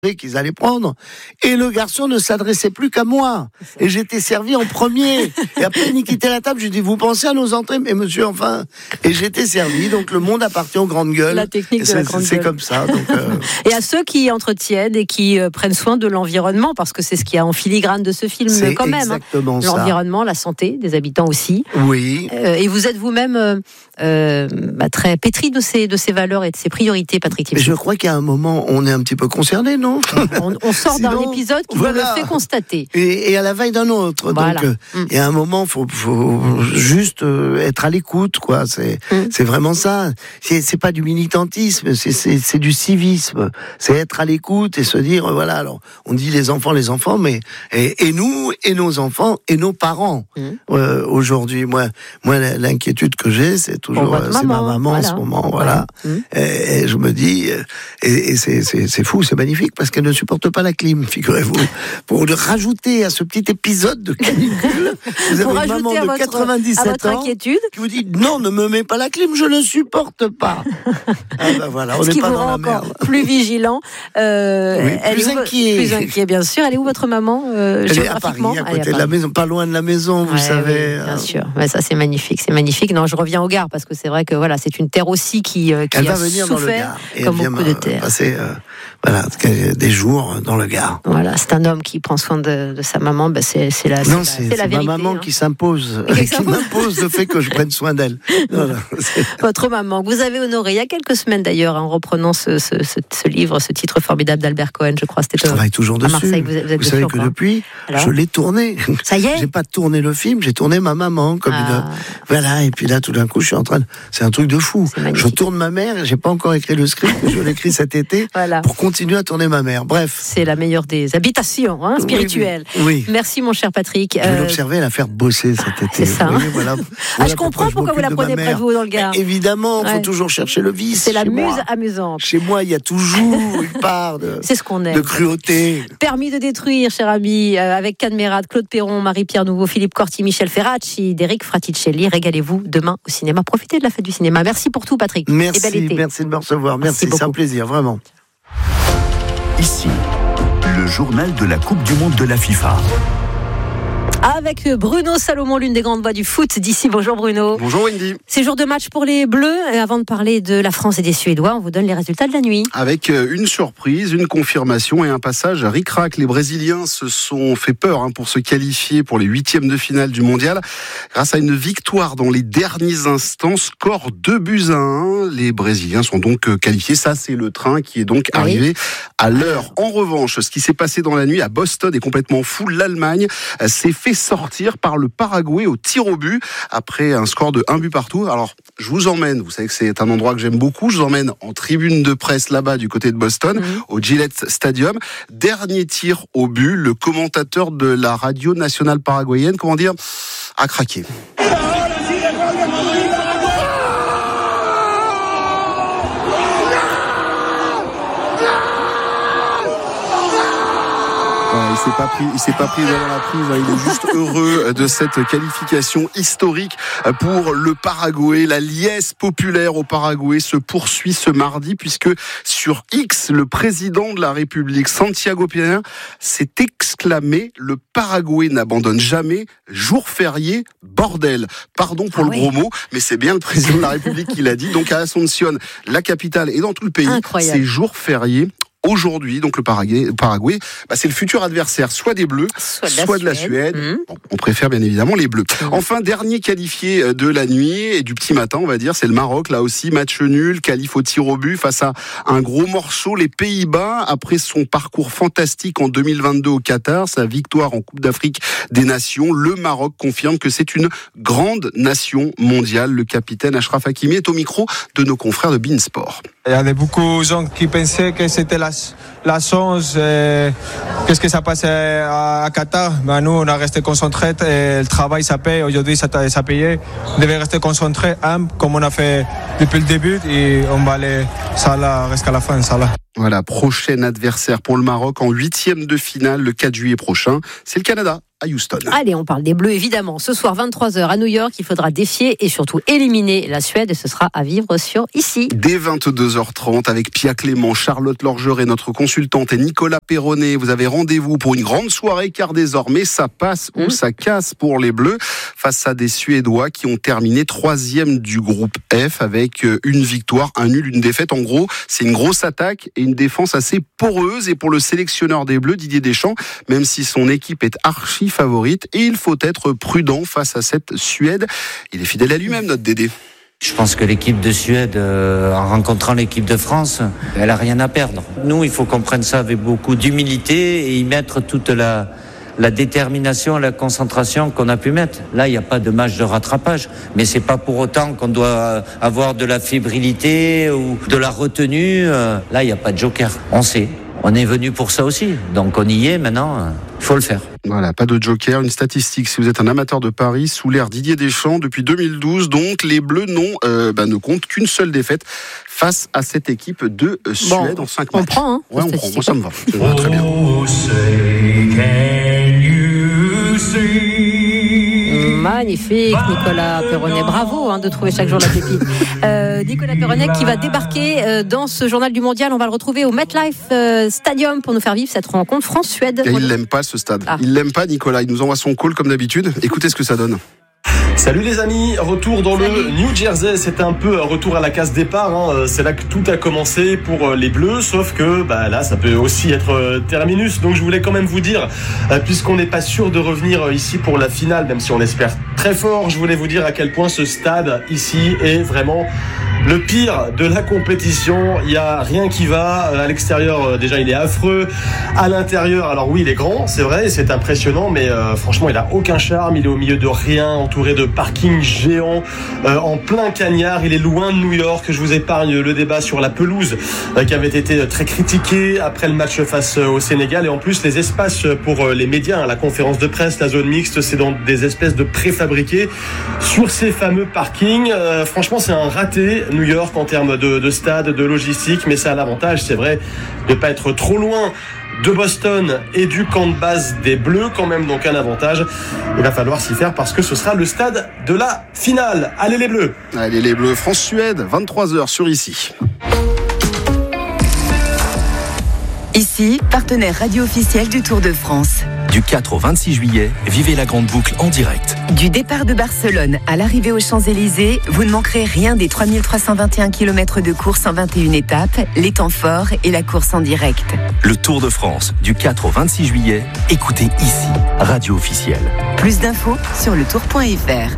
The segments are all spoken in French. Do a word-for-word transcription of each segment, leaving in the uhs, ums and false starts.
qu'ils allaient prendre, et le garçon ne s'adressait plus qu'à moi, et j'étais servi en premier, et après il quittait la table, je dis vous pensez à nos entrées, mais monsieur enfin, et j'étais servi, donc le monde appartient aux grandes gueules, la technique de la grande c'est gueule. comme ça. Donc, euh... et à ceux qui entretiennent et qui euh, prennent soin de l'environnement, parce que c'est ce qu'il y a en filigrane de ce film c'est quand même, hein. L'environnement, la santé des habitants aussi. Oui. Euh, et vous êtes vous-même euh, euh, bah, très pétri de ces, de ces valeurs et de ces priorités, Patrick Timsit. Je crois qu'à un moment, on est un petit peu concerné, non? On, on sort Sinon, d'un épisode qui voilà. me le fait constater. Et, et à la veille d'un autre. Voilà. Donc, euh, mm. et à un moment, faut, faut juste euh, être à l'écoute, quoi. C'est, mm. c'est vraiment ça. C'est, c'est pas du militantisme, c'est, c'est, c'est du civisme. C'est être à l'écoute et se dire, euh, voilà, alors, on dit les enfants, les enfants, mais, et, et nous, et nos enfants, et nos parents. Mm. Euh, aujourd'hui, moi, moi, l'inquiétude que j'ai, c'est toujours, euh, c'est maman, ma maman voilà. en ce moment, voilà. Mm. Et, et je me dis, et, et c'est, c'est, c'est fou, c'est magnifique, parce qu'elle ne supporte pas la clim, figurez-vous. Pour le rajouter à ce petit épisode de canicule, vous avez une maman de votre, quatre-vingt-dix-sept ans inquiétude. qui vous dit non, ne me mets pas la clim, je ne supporte pas. Ah ben voilà, on n'est pas dans la merde. Plus vigilant, euh, oui, elle plus est inquiet, plus inquiet bien sûr. Elle est où votre maman euh, Elle est à Paris, à côté de la maison, pas loin de la maison, vous ouais, savez. Oui, bien sûr, ouais, ça c'est magnifique, c'est magnifique. Non, je reviens au Gard parce que c'est vrai que voilà, c'est une terre aussi qui, qui elle a va venir souffert dans le Gard, et comme beaucoup de terres. Passer, euh, voilà, des jours dans le Gard. Voilà, c'est un homme qui prend soin de, de sa maman, ben c'est, c'est la, non, c'est, c'est, c'est la c'est vérité. Ma maman hein. qui s'impose, qui, qui m'impose le fait que je prenne soin d'elle. Voilà, votre maman, que vous avez honorée il y a quelques semaines d'ailleurs, en reprenant ce, ce, ce, ce livre, ce titre formidable d'Albert Cohen, je crois. C'était je travaille toujours à dessus. Marseille, vous, êtes, vous, êtes vous savez que depuis, alors, je l'ai tourné. Ça y est. J'ai pas tourné le film, j'ai tourné ma maman comme ah. une. Voilà, et puis là, tout d'un coup, je suis en train de. C'est un truc de fou. Je tourne ma mère, j'ai pas encore écrit le script, je l'ai écrit cet été voilà. pour continuer à tourner ma mère. Bref. C'est la meilleure des habitations hein, spirituelles. Oui, oui. Merci, mon cher Patrick. Je vais euh... l'observer, la faire bosser cet été. C'est ça. Oui, voilà. Ah, voilà je comprends pourquoi, pourquoi vous la prenez près de vous dans le Gard. Mais évidemment, il faut ouais. toujours chercher le vice. C'est la muse moi. amusante. Chez moi, il y a toujours une part de, c'est ce qu'on aime. de cruauté. Permis de détruire, cher ami, euh, avec Cannes Mérad, Claude Perron, Marie-Pierre Nouveau, Philippe Corti, Michel Ferracci, Derek Fraticelli. Régalez-vous demain au cinéma. Profitez de la fête du cinéma. Merci pour tout, Patrick. Merci, et bel été. Merci de me recevoir. Merci, merci c'est un plaisir, vraiment. Ici, le journal de la Coupe du Monde de la FIFA. Avec Bruno Salomon, l'une des grandes voix du foot d'ici. Bonjour Bruno. Bonjour Wendy. C'est jour de match pour les Bleus. Et avant de parler de la France et des Suédois, on vous donne les résultats de la nuit. Avec une surprise, une confirmation et un passage ric-rac. Les Brésiliens se sont fait peur hein, pour se qualifier pour les huitièmes de finale du mondial. Grâce à une victoire dans les derniers instants, score deux buts à un. Les Brésiliens sont donc qualifiés. Ça, c'est le train qui est donc oui. arrivé à l'heure. En revanche, ce qui s'est passé dans la nuit à Boston est complètement fou. L'Allemagne s'est fait sortir par le Paraguay au tir au but après un score de un but partout. Alors, je vous emmène, vous savez que c'est un endroit que j'aime beaucoup, je vous emmène en tribune de presse là-bas du côté de Boston, mmh. au Gillette Stadium. Dernier tir au but, le commentateur de la radio nationale paraguayenne, comment dire, a craqué. Il s'est pas pris, il s'est pas pris dans la prise. Il est juste heureux de cette qualification historique pour le Paraguay. La liesse populaire au Paraguay se poursuit ce mardi puisque sur X, le président de la République, Santiago Peña, s'est exclamé: le Paraguay n'abandonne jamais, jour férié, bordel. Pardon pour ah le oui. gros mot, mais c'est bien le président de la République qui l'a dit. Donc à Asunción, la capitale et dans tout le pays, incroyable. C'est jour férié. Aujourd'hui, donc le Paraguay, Paraguay bah c'est le futur adversaire, soit des Bleus, soit de la soit Suède. De la Suède. Mmh. Bon, on préfère bien évidemment les Bleus. Mmh. Enfin, dernier qualifié de la nuit et du petit matin, on va dire, c'est le Maroc. Là aussi, match nul, qualif au tir au but face à un gros morceau, les Pays-Bas. Après son parcours fantastique en deux mille vingt-deux au Qatar, sa victoire en Coupe d'Afrique des Nations, le Maroc confirme que c'est une grande nation mondiale. Le capitaine Achraf Hakimi est au micro de nos confrères de Beansport. Il y avait beaucoup de gens qui pensaient que c'était la, la chance. Euh, qu'est-ce que ça passait à, à Qatar? Ben nous, on a resté concentrés. Et le travail, ça paye. Aujourd'hui, ça, ça payé. On devait rester concentrés, humble, comme on a fait depuis le début. Et on va aller ça là, jusqu'à la fin, ça là. Voilà, prochain adversaire pour le Maroc en huitième de finale le quatre juillet prochain. C'est le Canada. à Houston. Allez, on parle des Bleus évidemment. Ce soir, vingt-trois heures à New York, il faudra défier et surtout éliminer la Suède et ce sera à vivre sur Ici. Dès vingt-deux heures trente avec Pia Clément, Charlotte Lorgeret, notre consultante et Nicolas Perronnet, vous avez rendez-vous pour une grande soirée car désormais ça passe mmh. ou ça casse pour les Bleus face à des Suédois qui ont terminé troisième du groupe F avec une victoire, un nul, une défaite. En gros, c'est une grosse attaque et une défense assez poreuse et pour le sélectionneur des Bleus, Didier Deschamps, même si son équipe est archi favorite, et il faut être prudent face à cette Suède. Il est fidèle à lui-même, notre Dédé. Je pense que l'équipe de Suède, euh, en rencontrant l'équipe de France, elle a rien à perdre. Nous, il faut qu'on prenne ça avec beaucoup d'humilité et y mettre toute la, la détermination, la concentration qu'on a pu mettre. Là, il n'y a pas de match de rattrapage, mais c'est pas pour autant qu'on doit avoir de la fébrilité ou de la retenue. Là, il n'y a pas de joker. On sait. On est venu pour ça aussi, donc on y est maintenant, il faut le faire. Voilà, pas de joker, une statistique, si vous êtes un amateur de Paris, sous l'ère Didier Deschamps, depuis deux mille douze, donc les Bleus n'ont, euh, bah, ne comptent qu'une seule défaite face à cette équipe de Suède bon, en cinq matchs. On prend, hein, ouais, on prend, moi ça me va, ça me va très bien. Oh, say, can you see? Magnifique, Nicolas Perronnet. Bravo hein, de trouver chaque jour la pépite. Euh, Nicolas Perronnet qui va débarquer euh, dans ce journal du mondial. On va le retrouver au MetLife euh, Stadium pour nous faire vivre cette rencontre France-Suède. Et il l'aime pas ce stade. Ah. Il l'aime pas, Nicolas. Il nous envoie son call comme d'habitude. Écoutez ce que ça donne. Salut les amis, retour dans Salut. le New Jersey, c'était un peu un retour à la case départ, hein. C'est là que tout a commencé pour les Bleus, sauf que bah, là ça peut aussi être terminus, donc je voulais quand même vous dire, puisqu'on n'est pas sûr de revenir ici pour la finale, même si on espère très fort, je voulais vous dire à quel point ce stade ici est vraiment le pire de la compétition. Il n'y a rien qui va, à l'extérieur déjà il est affreux, à l'intérieur alors oui il est grand, c'est vrai, c'est impressionnant, mais euh, franchement il n'a aucun charme, il est au milieu de rien, entouré de parking géant euh, en plein cagnard, il est loin de New York. Je vous épargne le débat sur la pelouse euh, qui avait été très critiqué après le match face au Sénégal, et en plus les espaces pour les médias, hein, la conférence de presse, la zone mixte, c'est dans des espèces de préfabriqués sur ces fameux parkings. Euh, franchement c'est un raté New York en termes de, de stade, de logistique, mais ça a l'avantage, c'est vrai, de ne pas être trop loin de Boston et du camp de base des Bleus, quand même, donc un avantage. Il va falloir s'y faire parce que ce sera le stade de la finale. Allez les Bleus. Allez les Bleus, France-Suède, vingt-trois heures sur Ici. Ici, partenaire radio officiel du Tour de France. Du quatre au vingt-six juillet, vivez la grande boucle en direct. Du départ de Barcelone à l'arrivée aux Champs-Élysées, vous ne manquerez rien des trois mille trois cent vingt et un kilomètres de course en vingt et une étapes, les temps forts et la course en direct. Le Tour de France, du quatre au vingt-six juillet, écoutez Ici, radio officielle. Plus d'infos sur le tour point f r.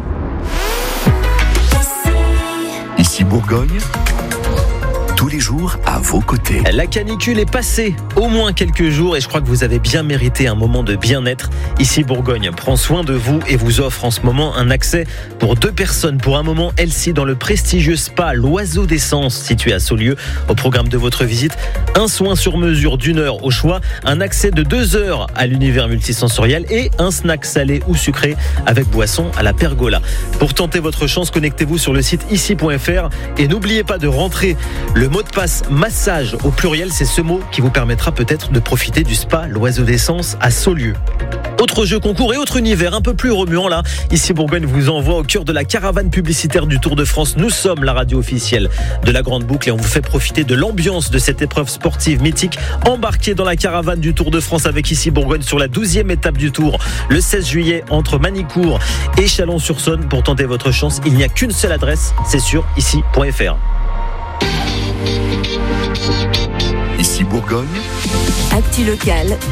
Ici Bourgogne, tous les jours à vos côtés. La canicule est passée, au moins quelques jours, et je crois que vous avez bien mérité un moment de bien-être. Ici Bourgogne prend soin de vous et vous offre en ce moment un accès pour deux personnes pour un moment L C dans le prestigieux spa L'Oiseau d'Essence situé à Saulieu. Au programme de votre visite, un soin sur mesure d'une heure au choix, un accès de deux heures à l'univers multisensoriel et un snack salé ou sucré avec boisson à la pergola. Pour tenter votre chance, connectez-vous sur le site ici point f r et n'oubliez pas de rentrer le mot de passe massage au pluriel, c'est ce mot qui vous permettra peut-être de profiter du spa L'Oiseau d'Essence à Saulieu. Autre jeu concours et autre univers un peu plus remuant là. Ici Bourgogne vous envoie au cœur de la caravane publicitaire du Tour de France. Nous sommes la radio officielle de la Grande Boucle et on vous fait profiter de l'ambiance de cette épreuve sportive mythique. Embarquez dans la caravane du Tour de France avec Ici Bourgogne sur la douzième étape du Tour le seize juillet entre Manicourt et Chalon-sur-Saône. Pour tenter votre chance, il n'y a qu'une seule adresse, c'est sur ici point f r. Ici Bourgogne. Actu local